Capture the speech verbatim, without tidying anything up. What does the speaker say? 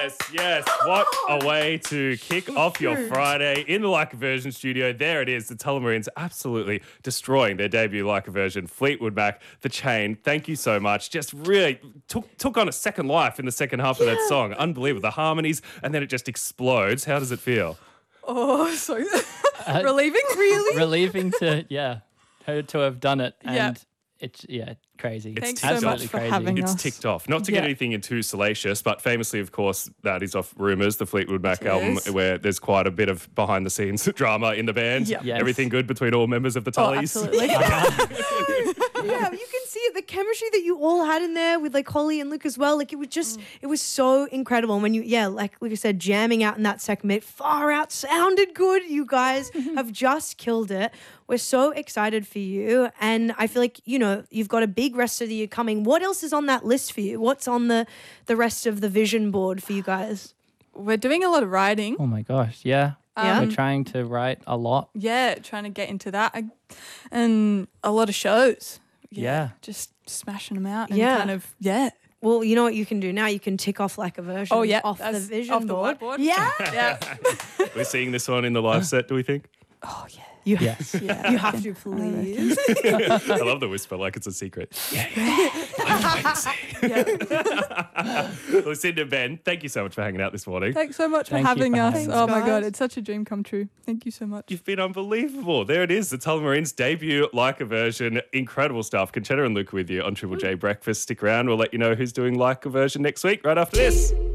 Yes, yes. What a way to kick off your Friday in the Like a Version studio. There it is. The Tullamarines absolutely destroying their debut Like a Version. Fleetwood Mac, The Chain. Thank you so much. Just really took took on a second life in the second half yeah. of that song. Unbelievable. The harmonies, and then it just explodes. How does it feel? Oh, so Uh, relieving, really? Relieving to, yeah, her to have done it. And Yeah. it's, yeah, crazy. It's Thanks ticked so off. much for crazy. having It's us. ticked off. Not to Yeah. get anything into salacious, but famously, of course, that is off Rumours, the Fleetwood Mac It album, is. where there's quite a bit of behind-the-scenes drama in the band. Yeah. Yes. Everything good between all members of the Oh, Tullies? absolutely. Yeah, you can see it. The chemistry that you all had in there with like Holly and Luke as well. Like it was just, it was so incredible. And when you, yeah, like like I said, jamming out in that second bit, far out, sounded good. You guys have just killed it. We're so excited for you. And I feel like, you know, you've got a big rest of the year coming. What else is on that list for you? What's on the, the rest of the vision board for you guys? We're doing a lot of writing. Oh my gosh, yeah. Yeah. We're trying to write a lot. Yeah, trying to get into that. I- And a lot of shows. Yeah. Just smashing them out and Yeah. kind of, yeah. Well, you know what you can do now? You can tick off like a version Oh, yeah. off the that's vision off the board. whiteboard. Yeah. Yeah. We're seeing this one in the live set, do we think? Oh, yeah. You, Yes. Yeah. you have to, please. I love the whisper like it's a secret. Yeah, yeah. Lucinda, Ben, thank you so much for hanging out this morning. Thanks so much Thank for you having for us. having us. Oh, my Thanks, God. guys. It's such a dream come true. Thank you so much. You've been unbelievable. There it is, the Tullamarines debut Like a Version. Incredible stuff. Conchetta and Luke with you on Triple J Breakfast. Stick around. We'll let you know who's doing Like a Version next week right after this.